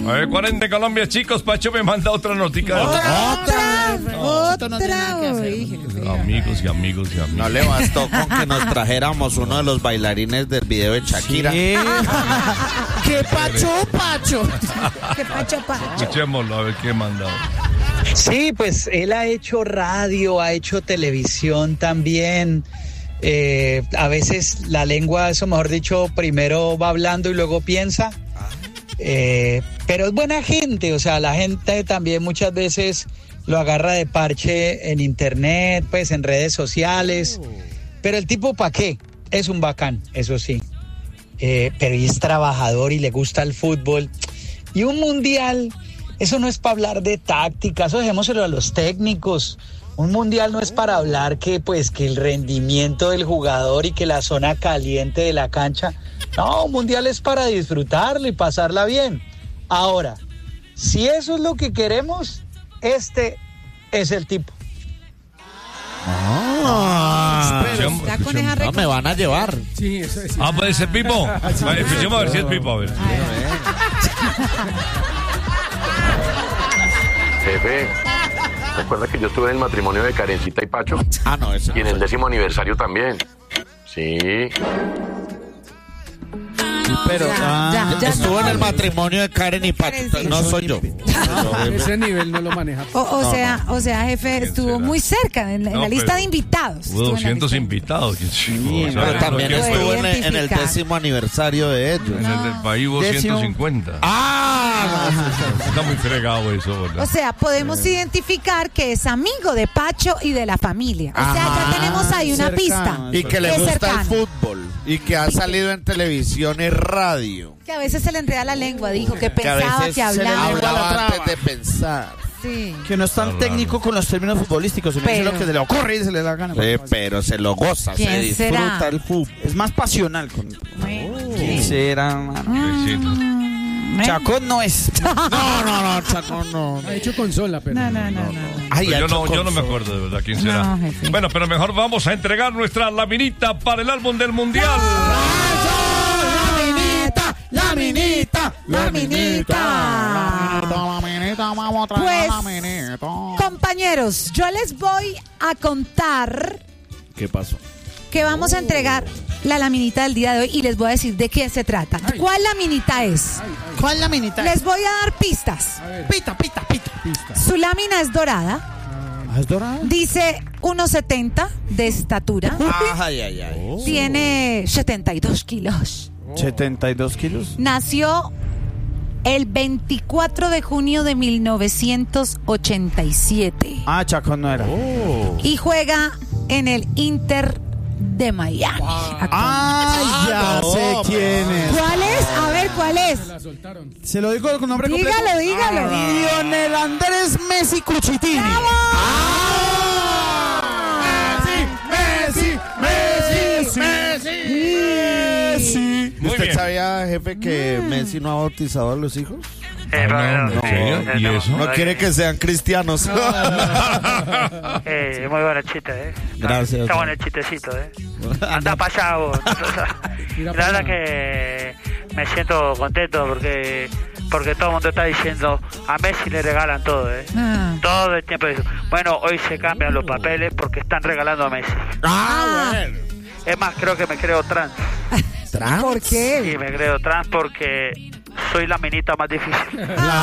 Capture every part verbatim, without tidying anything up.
A ver, cuarenta en Colombia, chicos. Pacho me manda otra notica. Otra, otra, otra, amigos y amigos y amigos. No le bastó con que nos trajéramos uno de los bailarines del video de Shakira. Sí. ¡Qué pacho, pacho! ¡Qué pacho, pacho! Escuchémoslo, a ver qué mandado. Sí, pues él ha hecho radio, ha hecho televisión también. Eh, a veces la lengua, eso mejor dicho, primero va hablando y luego piensa. Eh, pero es buena gente, o sea, la gente también muchas veces lo agarra de parche en internet, pues en redes sociales. Pero el tipo, ¿pa' qué? Es un bacán, eso sí. Eh, pero y es trabajador y le gusta el fútbol. Y un mundial, eso no es para hablar de táctica, eso dejémoselo a los técnicos. Un mundial no es para hablar que pues que el rendimiento del jugador y que la zona caliente de la cancha. No, un mundial es para disfrutarlo y pasarla bien. Ahora, si eso es lo que queremos, este es el tipo. Ah, Pero está con esa no me van a llevar. Sí, eso es. Ah, puede ser Pipo. Vale, escuchemos a ver si es Pipo, a ver. Jefe, ¿recuerda que yo estuve en el matrimonio de Karencita y Pacho? Ah, no, eso Y en no el soy. décimo aniversario también. Sí. Pero Ya, ya, ya. estuvo en el matrimonio de Karen y Pacho. No soy yo. Ese nivel no lo maneja. O, o No, sea, o sea, jefe, estuvo muy cerca en la, en No, la lista pero de invitados. Hubo Estuvo en la doscientos lista. invitados. Qué chico, Pero ¿sabes? también Lo que estuvo fue. en el, en el identificar. décimo aniversario de ellos. En el del país hubo Décimo. ciento cincuenta. Ah, Está muy fregado eso, O ¿verdad? sea, podemos identificar que es amigo de Pacho y de la familia. O sea, Ajá. ya tenemos ahí una Cercano. pista. y que le Es gusta cercano. el fútbol. Y que ha salido en televisión y radio. Que a veces se le enreda la lengua, dijo, que Que a pensaba, veces que se le hablaba. hablaba antes de pensar. Sí. Que no es tan Claro. técnico con los términos futbolísticos, sino dice Pero- lo que se le ocurre y se le da gana. Sí, pero se lo goza, se ¿Quién disfruta será? el fútbol. Es más pasional. Con... Bueno. ¿Quién será, mano? Mm, Chacón no es. No, no, no, Chaco, no. Ha hecho consola, pero. No, no, no, no. Ay, Pues yo, ha hecho no, yo no me conso- acuerdo de verdad quién será. No, jefe. Bueno, pero mejor vamos a entregar nuestra laminita para el álbum del mundial. La minita, La minita. La minita, vamos a traer Pues, la minita. compañeros, yo les voy a contar ¿Qué pasó? que vamos a entregar la laminita del día de hoy y les voy a decir de qué se trata. ¿Cuál laminita es? ¿Cuál la minita? Les voy a dar pistas. A ver, Pita, pita, pita. pista. Su lámina es dorada. ¿Ah, es dorada? Dice uno setenta de estatura. Ay, ay, ay. Tiene setenta y dos kilos. setenta y dos kilos. Nació el veinticuatro de junio de mil novecientos ochenta y siete. Ah, Chacón no era. Y juega en el Inter de Miami. Ay, ya no, sé quién es. ¿Cuál es? A ver, ¿cuál es? La soltaron. Se lo digo con nombre completo. Dígalo, dígalo. Lionel Andrés Messi Cuchitini. Messi, Messi, Messi. Muy ¿Usted bien. sabía, jefe, que Messi no ha bautizado a los hijos? Eh, Ah, no, ¿en serio? ¿Y eso? No quiere que sean cristianos. Eh, muy buena chiste, ¿eh? Gracias. Está bueno el chistecito, ¿eh? Anda para allá vos. Mira La para verdad allá. que me siento contento porque porque todo el mundo está diciendo a Messi le regalan todo, ¿eh? Ah. Todo el tiempo dice, bueno, hoy se cambian los papeles porque están regalando a Messi. Ah, bueno. Es más, creo que me creo trans. ¿Por Sí, qué? me creo trans porque soy la minita más difícil.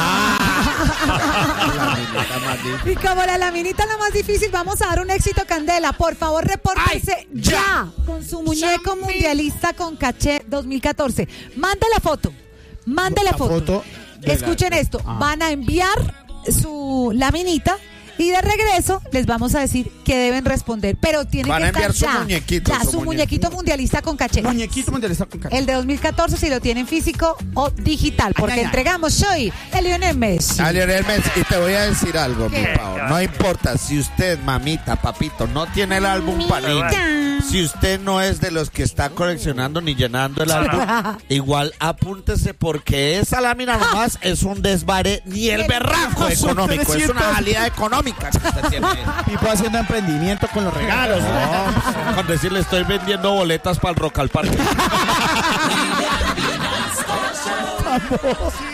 Y como la laminita es lo más difícil, vamos a dar un éxito candela. Por favor, repórtense ya con su muñeco mundialista con caché dos mil catorce. Mande la foto. Mande la La foto. foto de la- Escuchen esto. Ah. Van a enviar su laminita y de regreso les vamos a decir que deben responder. Pero tienen Van que a estar enviar su ya. muñequito, Ya, su su muñeco. muñequito mundialista con caché. Muñequito mundialista con cara. El de dos mil catorce si lo tienen físico o digital. Porque Ay, ay, ay. entregamos hoy el Lionel Messi. A Lionel Messi, y te voy a decir algo, mi ¿Qué? Pau. No importa si usted, mamita, papito, no tiene el álbum para niños. Si usted no es de los que está coleccionando ni llenando el álbum, igual apúntese porque esa lámina nomás es un desvare ni el berraco económico, es una salida económica que usted tiene. Pipo haciendo emprendimiento con los regalos. No, con decirle estoy vendiendo boletas para el Rock al Parque. ¿No?